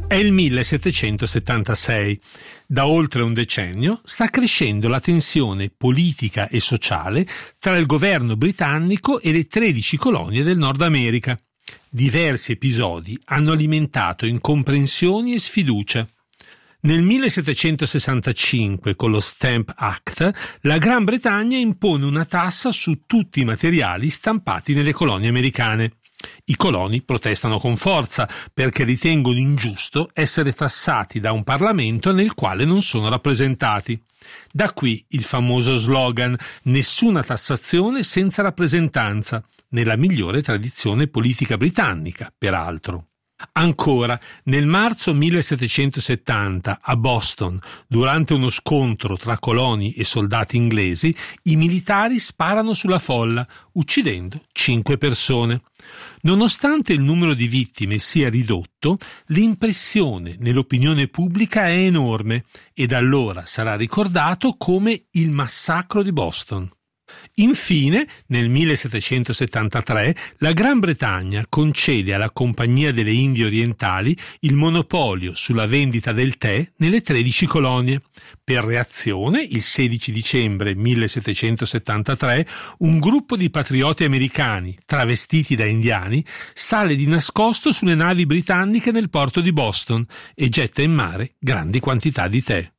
È il 1776. Da oltre un decennio sta crescendo la tensione politica e sociale tra il governo britannico e le 13 colonie del Nord America. Diversi episodi hanno alimentato incomprensioni e sfiducia. Nel 1765, con lo Stamp Act, la Gran Bretagna impone una tassa su tutti i materiali stampati nelle colonie americane. I coloni protestano con forza perché ritengono ingiusto essere tassati da un Parlamento nel quale non sono rappresentati. Da qui il famoso slogan «Nessuna tassazione senza rappresentanza», nella migliore tradizione politica britannica, peraltro. Ancora, nel marzo 1770, a Boston, durante uno scontro tra coloni e soldati inglesi, i militari sparano sulla folla, uccidendo 5 persone. Nonostante il numero di vittime sia ridotto, l'impressione nell'opinione pubblica è enorme e da allora sarà ricordato come il massacro di Boston. Infine, nel 1773, la Gran Bretagna concede alla Compagnia delle Indie Orientali il monopolio sulla vendita del tè nelle 13 colonie. Per reazione, il 16 dicembre 1773, un gruppo di patrioti americani, travestiti da indiani, sale di nascosto sulle navi britanniche nel porto di Boston e getta in mare grandi quantità di tè.